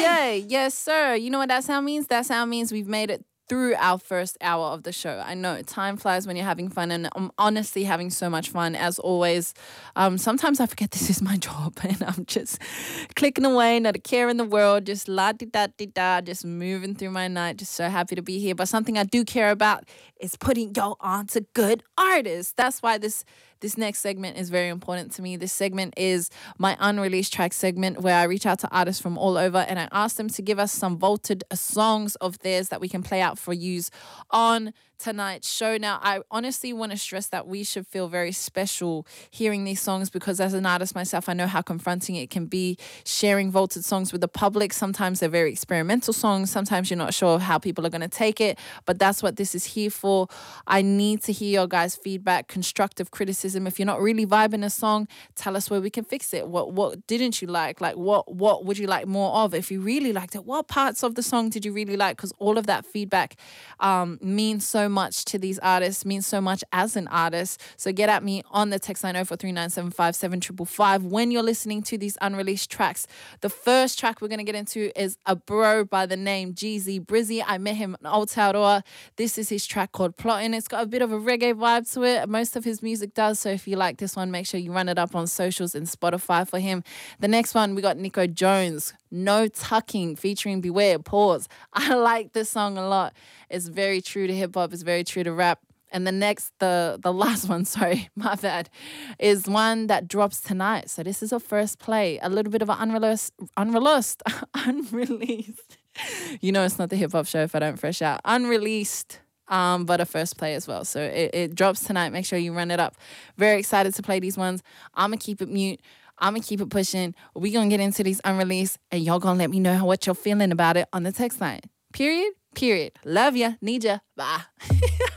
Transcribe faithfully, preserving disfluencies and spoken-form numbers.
Yay. Yes, sir. You know what that sound means? That sound means we've made it through our first hour of the show. I know time flies when you're having fun, and I'm honestly having so much fun as always. Um, sometimes I forget this is my job and I'm just clicking away, not a care in the world, just la di da di da, just moving through my night, just so happy to be here. But something I do care about is putting y'all on to good artists. That's why this This next segment is very important to me. This segment is my unreleased track segment where I reach out to artists from all over and I ask them to give us some voted songs of theirs that we can play out for use on tonight's show. Now, I honestly want to stress that we should feel very special hearing these songs because as an artist myself, I know how confronting it can be sharing voted songs with the public. Sometimes they're very experimental songs. Sometimes you're not sure how people are going to take it, but that's what this is here for. I need to hear your guys' feedback, constructive criticism. If you're not really vibing a song, tell us where we can fix it. What what didn't you like? Like what what would you like more of? If you really liked it, what parts of the song did you really like? Because all of that feedback um, means so much to these artists, means so much as an artist. So get at me on the text line oh four three nine seven five seven five five five when you're listening to these unreleased tracks. The first track we're going to get into is a bro by the name Jeezy Brizzy. I met him in Aotearoa. This is his track called Plotting. It's got a bit of a reggae vibe to it. Most of his music does. So if you like this one, make sure you run it up on socials and Spotify for him. The next one, we got Nico Jones, No Tucking, featuring Beware, Pause. I like this song a lot. It's very true to hip hop. It's very true to rap. And the next, the the last one, sorry, my bad, is one that drops tonight. So this is a first play, a little bit of an unreleased, unreleased, unreleased. You know it's not the hip hop show if I don't fresh out. Unreleased. Um, but a first play as well. So it, it drops tonight. Make sure you run it up. Very excited to play these ones. I'm going to keep it mute. I'm going to keep it pushing. We're going to get into these unreleased and y'all going to let me know what you're feeling about it on the text line. Period. Period. Love ya. Need ya. Bye.